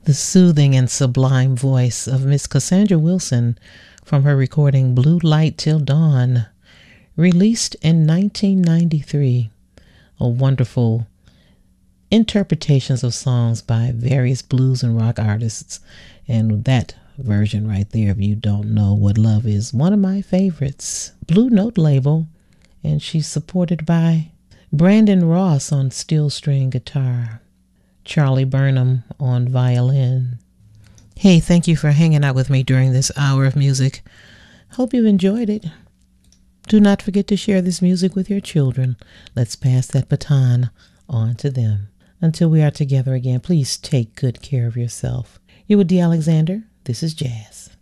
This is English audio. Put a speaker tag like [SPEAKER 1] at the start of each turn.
[SPEAKER 1] The soothing and sublime voice of Miss Cassandra Wilson from her recording Blue Light Till Dawn, released in 1993. A wonderful interpretations of songs by various blues and rock artists. And that version right there, if you don't know what love is, one of my favorites. Blue Note label, and she's supported by Brandon Ross on steel string guitar, Charlie Burnham on violin. Hey, thank you for hanging out with me during this hour of music. Hope you've enjoyed it. Do not forget to share this music with your children. Let's pass that baton on to them. Until we are together again, please take good care of yourself. You're with D. Alexander. This is Jazz.